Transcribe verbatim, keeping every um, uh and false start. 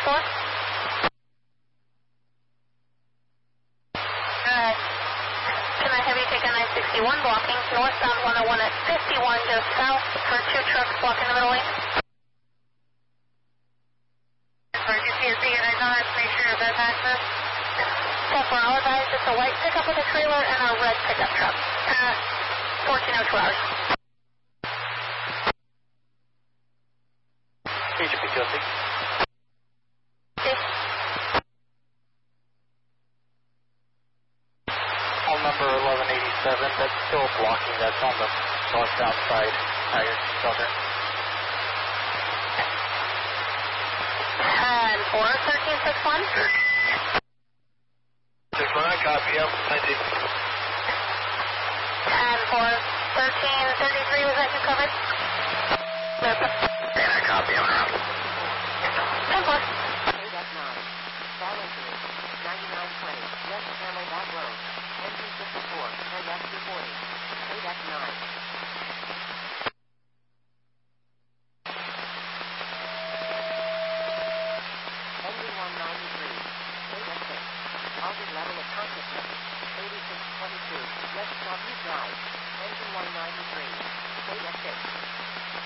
four. Uh, can I have you take a nine sixty-one blocking northbound one oh one at fifty-one just south for two trucks blocking the middle lane? Sorry, you see a C and I don't have to make sure that's access. ten four, I'll advise it's a white pickup with a trailer and a red pickup truck. Uh, fourteen oh two hours. H P Chelsea. Okay. Call number eleven eighty-seven, that's still blocking, that's on the north outside, higher southern. ten four, thirteen six one. six one, I copy, yep, nineteen. ten four, thirteen thirty-three, was that you covered? Yep. And I copy, I'm out. ten four. eight F nine, follow through, ninety-nine twenty, West Camelback Road, engine fifty-four, and F two forty, eight F nine. Engine one ninety-three, eight F six, target level of consciousness, eighty-six twenty-two, West Southeast Drive, engine one ninety-three, eight F six.